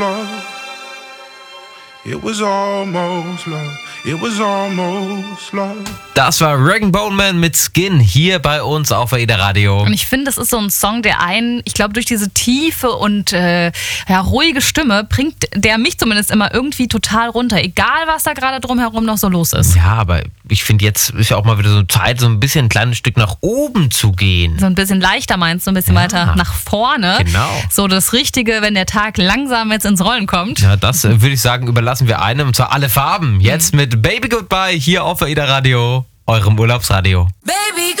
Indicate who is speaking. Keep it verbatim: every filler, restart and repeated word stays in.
Speaker 1: It was almost love. It was almost love.
Speaker 2: Das war Rag Bone Man mit Skin hier bei uns auf AIDA Radio.
Speaker 3: Und ich finde, das ist so ein Song, der einen, ich glaube, durch diese tiefe und äh, ja, ruhige Stimme bringt der mich zumindest immer irgendwie total runter. Egal, was da gerade drumherum noch so los ist.
Speaker 2: Ja, aber ich finde, jetzt ist ja auch mal wieder so Zeit, so ein bisschen ein kleines Stück nach oben zu gehen.
Speaker 3: So ein bisschen leichter meinst du, ein bisschen
Speaker 2: Ja.
Speaker 3: weiter nach vorne.
Speaker 2: Genau.
Speaker 3: So das Richtige, wenn der Tag langsam jetzt ins Rollen kommt.
Speaker 2: Ja, das äh, würde ich sagen, überlassen wir einem, und zwar alle Farben. Jetzt mit Baby Goodbye hier auf AIDA Radio, eurem Urlaubsradio.
Speaker 4: Baby